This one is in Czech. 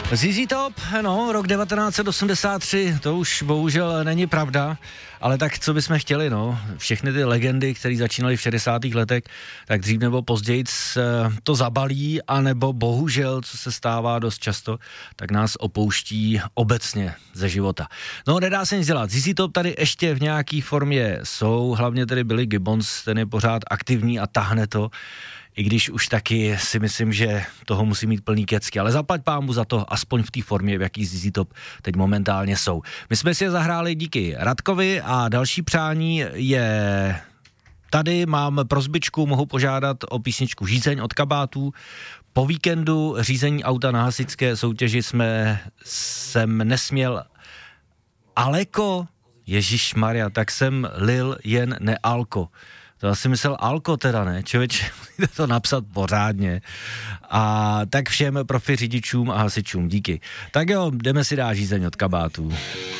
ZZ Top, no, rok 1983, to už bohužel není pravda, ale tak co bychom chtěli, no, všechny ty legendy, které začínaly v 60. letech, tak dřív nebo později to zabalí, anebo bohužel, co se stává dost často, tak nás opouští obecně ze života. No, nedá se nic dělat, ZZ Top tady ještě v nějaký formě jsou, hlavně tedy Billy Gibbons, ten je pořád aktivní a tahne to, i když už taky si myslím, že toho musí mít plný kecky, ale zaplať pámu za to, aspoň v té formě, v jaký ZZ Top teď momentálně jsou. My jsme si je zahráli díky Radkovi a další přání je tady, mám prosbičku, mohu požádat o písničku Žízeň od Kabátů. Po víkendu řízení auta na hasičské soutěži jsem nesměl Aleko, ježišmarja, tak jsem lil jen nealko. To asi myslel alko teda, ne? Člověče, musíte to napsat pořádně. A tak všem profi řidičům a hasičům díky. Tak jo, jdeme si dát Žízeň od Kabátů.